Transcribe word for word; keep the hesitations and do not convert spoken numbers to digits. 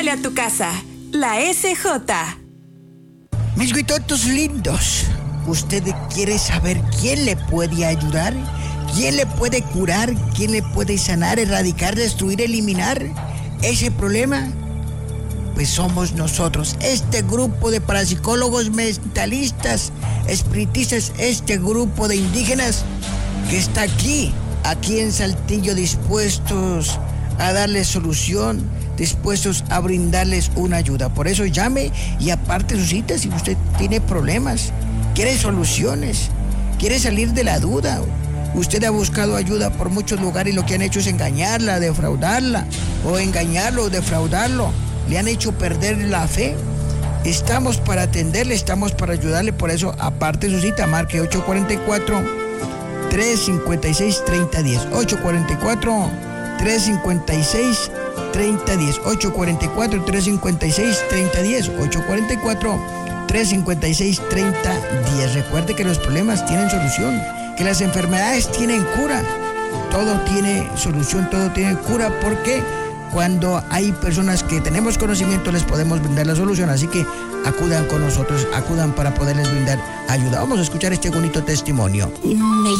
Pásale a tu casa. La S J. Mis guitotos lindos, ¿usted quiere saber quién le puede ayudar? ¿Quién le puede curar? ¿Quién le puede sanar, erradicar, destruir, eliminar ese problema? Pues somos nosotros, este grupo de parapsicólogos mentalistas, espiritistas, este grupo de indígenas que está aquí, aquí en Saltillo, dispuestos a darles solución, dispuestos a brindarles una ayuda. Por eso llame y aparte su cita si usted tiene problemas, quiere soluciones, quiere salir de la duda. Usted ha buscado ayuda por muchos lugares y lo que han hecho es engañarla, defraudarla, o engañarlo, o defraudarlo. Le han hecho perder la fe. Estamos para atenderle, estamos para ayudarle. Por eso, aparte su cita, marque ocho cuatro cuatro, tres cinco seis, tres cero uno cero. ocho cuatro cuatro, tres cinco seis, tres cero uno cero. ocho cuatro cuatro, tres cinco seis, tres cero uno cero. ocho cuatro cuatro, tres cinco seis, tres cero uno cero. Recuerde que los problemas tienen solución, que las enfermedades tienen cura. Todo tiene solución, todo tiene cura, porque cuando hay personas que tenemos conocimiento les podemos brindar la solución. Así que acudan con nosotros, acudan para poderles brindar ayuda. Vamos a escuchar este bonito testimonio. Me